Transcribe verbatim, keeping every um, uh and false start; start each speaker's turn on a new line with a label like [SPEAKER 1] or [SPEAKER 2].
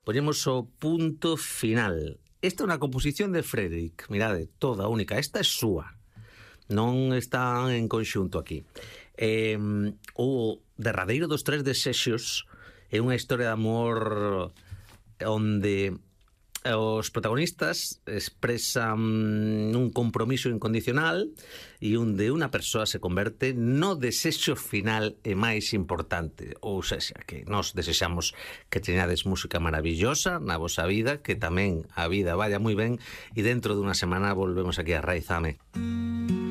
[SPEAKER 1] Poñemos o punto final. Esta é unha composición de Frédéric, mirade, toda única, esta é súa, non están en conxunto aquí. Eh, o derradeiro dos tres desexos é unha historia de amor onde os protagonistas expresan un compromiso incondicional e onde unha persoa se converte no desexo final e máis importante. Ou sexa, que nós desexamos que teñades música maravillosa na vosa vida, que tamén a vida vaya moi ben, e dentro dunha semana volvemos aquí a Raizame.